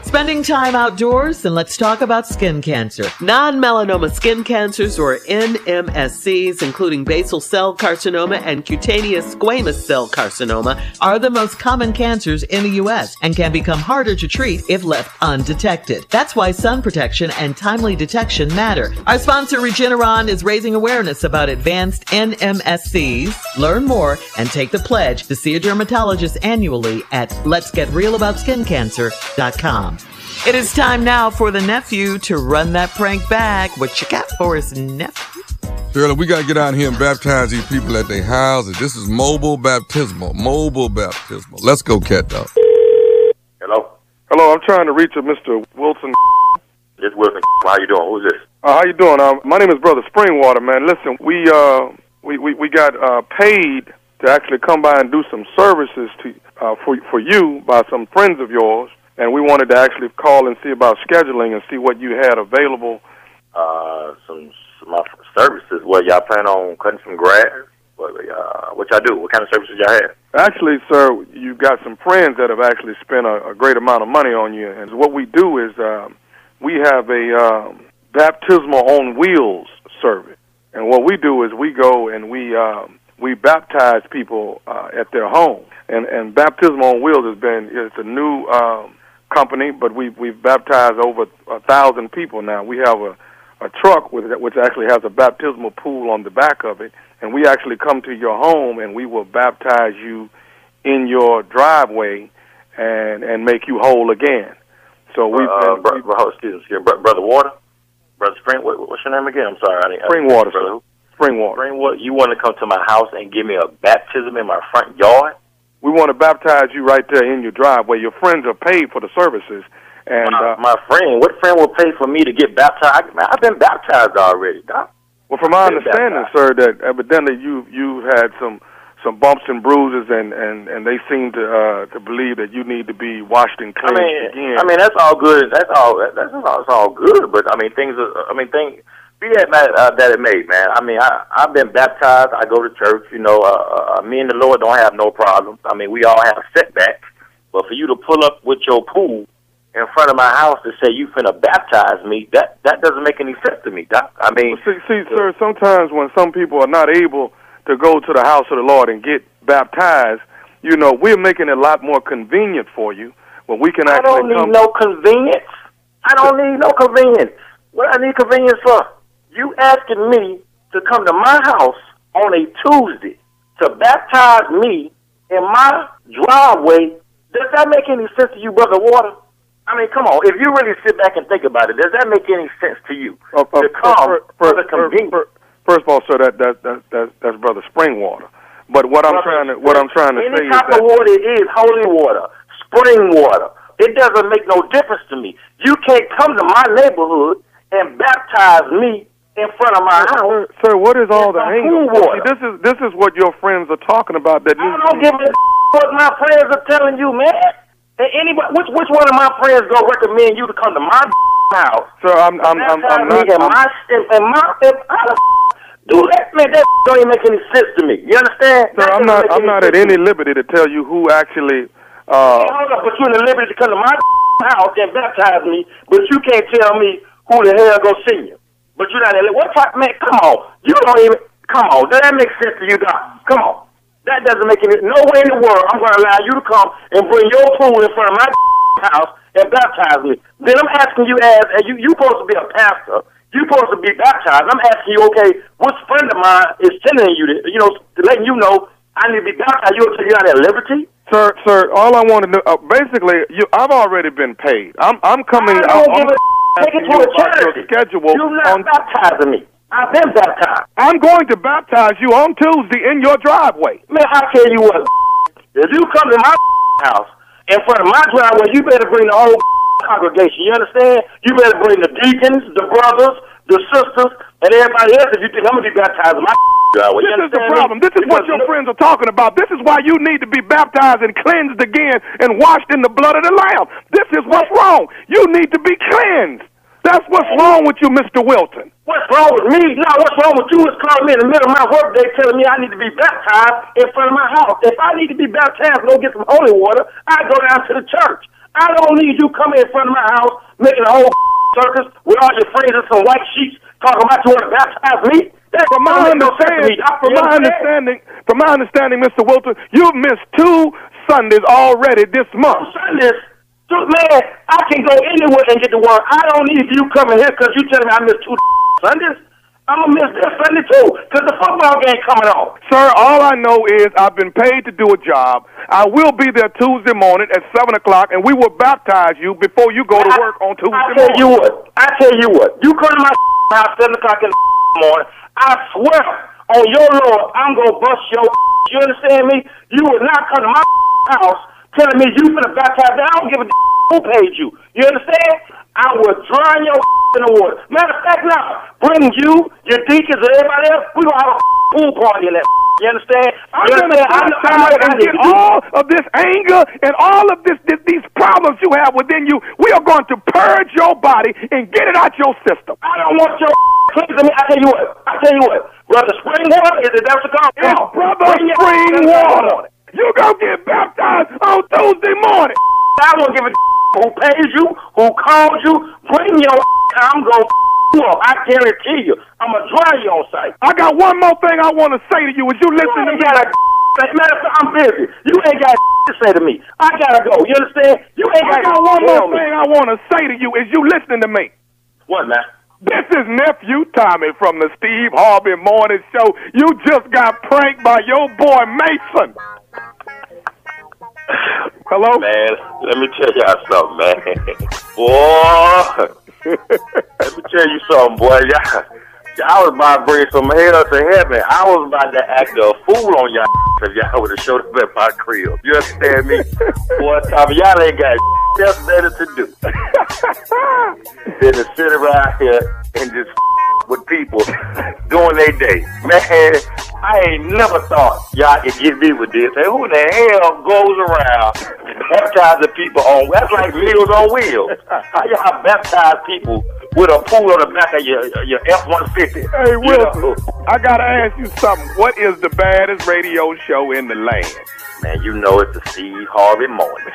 Spending time outdoors? Then let's talk about skin cancer. Non-melanoma skin cancers, or NMSCs, including basal cell carcinoma and cutaneous squamous cell carcinoma, are the most common cancers in the U.S. and can become harder to treat if left undetected. That's why sun protection and timely detection matter. Our sponsor, Regeneron, is raising awareness about advanced NMSCs. Learn more and take the pledge to see a dermatologist annually at letsgetrealaboutskincancer.com. It is time now for the nephew to run that prank back. What you got for us, nephew? Shirley, we got to get out here and baptize these people at their houses. This is mobile baptismal. Let's go, cat dog. Hello? Hello, I'm trying to reach a Mr. Wilson. This Wilson. How you doing? Who's this? How you doing? My name is Brother Springwater, man. Listen, we got paid to actually come by and do some services for you by some friends of yours. And we wanted to actually call and see about scheduling and see what you had available. Some services. Well, y'all plan on cutting some grass? What y'all do? What kind of services y'all have? Actually, sir, you got some friends that have actually spent a great amount of money on you. And what we do is we have a baptismal on wheels service. And what we do is we go and we baptize people at their home. And Baptismal on Wheels it's a new company, but we've baptized over 1,000 people now. We have a truck which actually has a baptismal pool on the back of it, and we actually come to your home and we will baptize you in your driveway and make you whole again. So excuse me, Brother Water, Brother Spring. What's your name again? I'm sorry, Springwater. Springwater. You want to come to my house and give me a baptism in my front yard? We want to baptize you right there in your driveway. Your friends are paid for the services. And my friend, what friend will pay for me to get baptized? I've been baptized already, Doc. Well, from my understanding, sir, that evidently you had some bumps and bruises, and they seem to believe that you need to be washed and cleansed again. I mean, that's all good. That's all good. But be that it may, man. I mean, I've been baptized. I go to church. You know, me and the Lord don't have no problems. I mean, we all have setbacks. But for you to pull up with your pool in front of my house to say you finna baptize me, that doesn't make any sense to me, Doc. I mean, see, sir, sometimes when some people are not able to go to the house of the Lord and get baptized, you know, we're making it a lot more convenient for you. Well, we can actually. I don't need no convenience. What I need convenience for? You asking me to come to my house on a Tuesday to baptize me in my driveway. Does that make any sense to you, Brother Water? I mean, come on. If you really sit back and think about it, does that make any sense to you? To come for the convenience? First of all, sir, that's Brother Springwater. But what I'm trying to say is any type of water is holy water, spring water. It doesn't make no difference to me. You can't come to my neighborhood and baptize me in front of my house. Sir, what is all the angle? This is what your friends are talking about. I don't give a what my friends are telling you, man. Anybody, which one of my friends gonna recommend you to come to my house? Sir, I'm not. Do that, man. That don't even make any sense to me. You understand? Sir, I'm not at any liberty to tell you who actually. Hold up, but you're in the liberty to come to my house and baptize me, but you can't tell me who the hell gonna see you. But you're not in it. What type, man? Come on. You don't even. Come on. Does that make sense to you, Doc? Come on. That doesn't make any. No way in the world I'm going to allow you to come and bring your pool in front of my house and baptize me. Then I'm asking you, you supposed to be a pastor. You supposed to be baptized. I'm asking you, okay, which friend of mine is sending you to letting you know I need to be baptized? You'll tell you out at liberty. Sir, all I want to know, basically, I've already been paid. I'm coming. Take it to a charity. You're not baptizing me. I've been baptized. I'm going to baptize you on Tuesday in your driveway. Man, I tell you what, if you come to my house in front of my driveway, you better bring the whole congregation. You understand? You better bring the deacons, the brothers, the sisters, and everybody else if you think I'm going to be baptized in my driveway. This is the problem. This is what your friends are talking about. This is why you need to be baptized and cleansed again and washed in the blood of the Lamb. This is what's wrong. You need to be cleansed. That's what's wrong with you, Mr. Wilton. What's wrong with me? No, what's wrong with you is calling me in the middle of my workday telling me I need to be baptized in front of my house. If I need to be baptized and go get some holy water, I go down to the church. I don't need you coming in front of my house, making a whole circus with all your friends and some white sheets talking about you want to baptize me. From my understanding, Mr. Wilton, you've missed 2 Sundays already this month. Sundays? Man, I can go anywhere and get to work. I don't need you coming here because you telling me I missed 2 Sundays. I'm going to miss this Sunday, too, because the football game coming on. Sir, all I know is I've been paid to do a job. I will be there Tuesday morning at 7 o'clock, and we will baptize you before you go to work on Tuesday morning. I tell you what. You come to my house 7 o'clock in the morning, I swear on your Lord, I'm going to bust your You understand me? You will not come to my house telling me you finna baptize me. I don't give a who paid you. You understand? I will drown your in the water. Matter of fact, now, bring you, your deacons, and everybody else. We're going to have a pool party in that. You understand? I'm going to get all of this anger and all of these problems you have within you. We are going to purge your body and get it out your system. I don't want your please me. I tell you what. Brother Springwater, is it that's the call? It's Brother Springwater. You going to get baptized on Tuesday morning. I won't give a who pays you, who called you. Bring your I'm going to you up. I guarantee you. I'm going to dry you on sight. I got one more thing I want to say to you. Is you listen to me? Matter of fact, I'm busy. You ain't got to say to me. I got to go. You understand? I got one more thing I want to say to you. Is you listening to me? What, man? This is Nephew Tommy from the Steve Harvey Morning Show. You just got pranked by your boy Mason. Hello? Man, let me tell y'all something, man. Boy, let me tell you something, boy. Y'all was about to bring some hell to heaven. I was about to act a fool on y'all if y'all would have showed up at my crib. You understand me? Boy, Tommy, y'all ain't got else better to do than to sit around here and just with people doing their day. Man, I ain't never thought y'all could get me with this. And who the hell goes around baptizing people on, that's like Meals on Wheels. How y'all baptize people with a pool on the back of your F-150? Hey, Wilson, I got to ask you something. What is the baddest radio show in the land? Man, you know it's the Steve Harvey Morning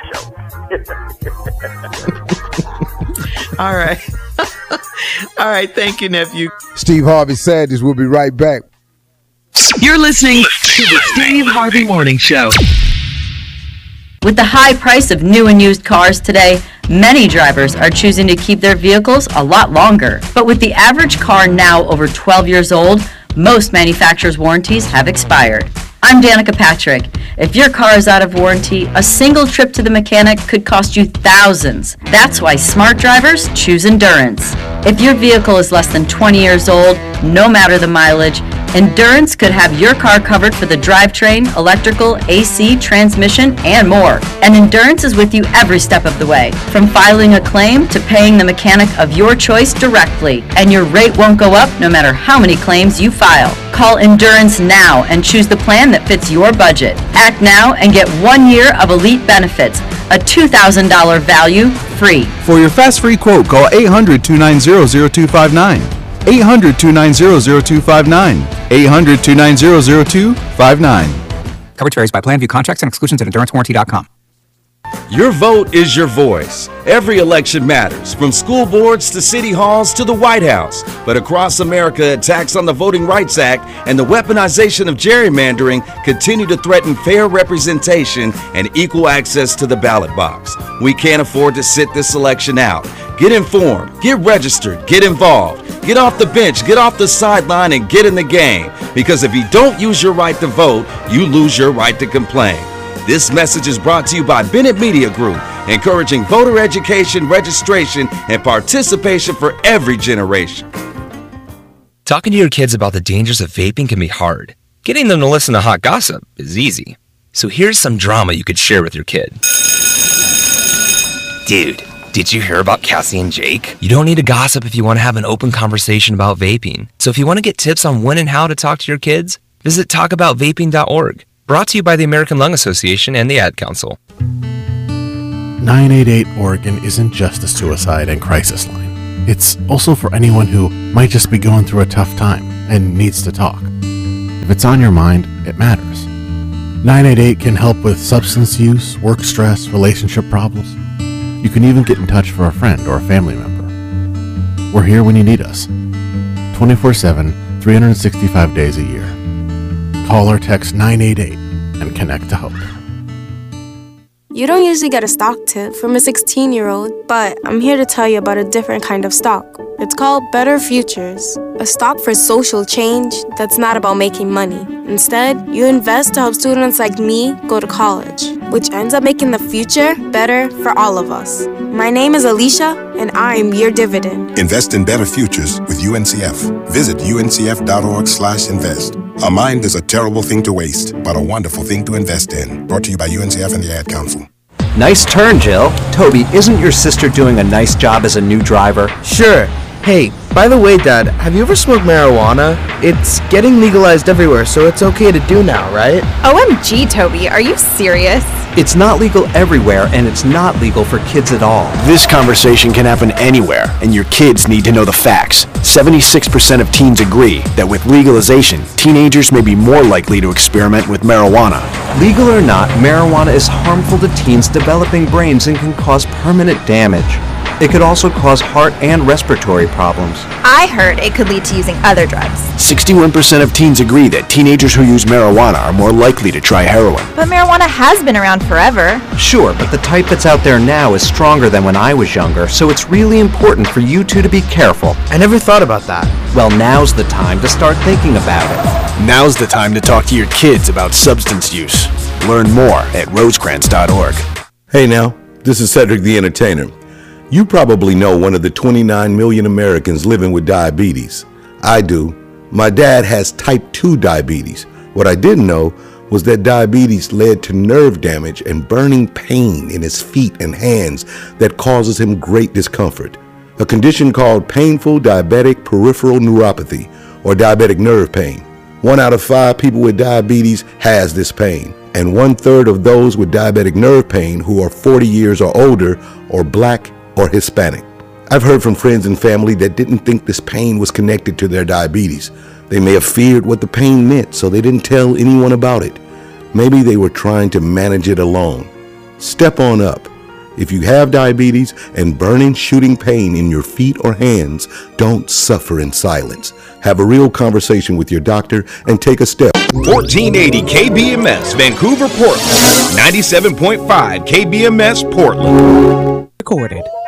Show. All right. All right. Thank you, nephew. Steve Harvey Sanders will be right back. You're listening to the Steve Harvey Morning Show. With the high price of new and used cars today, many drivers are choosing to keep their vehicles a lot longer. But with the average car now over 12 years old, most manufacturers' warranties have expired. I'm Danica Patrick. If your car is out of warranty, a single trip to the mechanic could cost you thousands. That's why smart drivers choose Endurance. If your vehicle is less than 20 years old, no matter the mileage, Endurance could have your car covered for the drivetrain, electrical, AC, transmission, and more. And Endurance is with you every step of the way, from filing a claim to paying the mechanic of your choice directly. And your rate won't go up no matter how many claims you file. Call Endurance now and choose the plan that fits your budget. Act now and get 1 year of elite benefits, a $2,000 value free. For your fast free quote, call 800-290-0259. 800-290-0259. 800-290-0259. Coverage varies by plan. View contracts and exclusions at EnduranceWarranty.com. Your vote is your voice. Every election matters, from school boards to city halls to the White House. But across America, attacks on the Voting Rights Act and the weaponization of gerrymandering continue to threaten fair representation and equal access to the ballot box. We can't afford to sit this election out. Get informed, get registered, get involved. Get off the bench, get off the sideline, and get in the game. Because if you don't use your right to vote, you lose your right to complain. This message is brought to you by Bennett Media Group, encouraging voter education, registration, and participation for every generation. Talking to your kids about the dangers of vaping can be hard. Getting them to listen to hot gossip is easy. So here's some drama you could share with your kid. Dude, did you hear about Cassie and Jake? You don't need to gossip if you want to have an open conversation about vaping. So if you want to get tips on when and how to talk to your kids, visit talkaboutvaping.org. Brought to you by the American Lung Association and the Ad Council. 988 Oregon isn't just a suicide and crisis line. It's also for anyone who might just be going through a tough time and needs to talk. If it's on your mind, it matters. 988 can help with substance use, work stress, relationship problems. You can even get in touch for a friend or a family member. We're here when you need us. 24/7, 365 days a year. Call or text 988 and connect to hope. You don't usually get a stock tip from a 16-year-old, but I'm here to tell you about a different kind of stock. It's called Better Futures, a stock for social change that's not about making money. Instead, you invest to help students like me go to college, which ends up making the future better for all of us. My name is Alicia, and I'm your dividend. Invest in better futures with UNCF. Visit uncf.org/invest. A mind is a terrible thing to waste, but a wonderful thing to invest in. Brought to you by UNCF and the Ad Council. Nice turn, Jill. Toby, isn't your sister doing a nice job as a new driver? Sure. Hey, by the way, Dad, have you ever smoked marijuana? It's getting legalized everywhere, so it's okay to do now, right? OMG, Toby, are you serious? It's not legal everywhere, and it's not legal for kids at all. This conversation can happen anywhere, and your kids need to know the facts. 76% of teens agree that with legalization, teenagers may be more likely to experiment with marijuana. Legal or not, marijuana is harmful to teens' developing brains and can cause permanent damage. It could also cause heart and respiratory problems. I heard it could lead to using other drugs. 61% of teens agree that teenagers who use marijuana are more likely to try heroin. But marijuana has been around forever. Sure, but the type that's out there now is stronger than when I was younger, so it's really important for you two to be careful. I never thought about that. Well, now's the time to start thinking about it. Now's the time to talk to your kids about substance use. Learn more at rosecrans.org. Hey now, this is Cedric the Entertainer. You probably know one of the 29 million Americans living with diabetes. I do. My dad has type 2 diabetes. What I didn't know was that diabetes led to nerve damage and burning pain in his feet and hands that causes him great discomfort. A condition called painful diabetic peripheral neuropathy, or diabetic nerve pain. 1 out of 5 people with diabetes has this pain, and 1/3 of those with diabetic nerve pain who are 40 years or older or Black or Hispanic. I've heard from friends and family that didn't think this pain was connected to their diabetes. They may have feared what the pain meant, so they didn't tell anyone about it. Maybe they were trying to manage it alone. Step on up. If you have diabetes and burning, shooting pain in your feet or hands, don't suffer in silence. Have a real conversation with your doctor and take a step. 1480 KBMS, Vancouver, Portland. 97.5 KBMS, Portland. Recorded.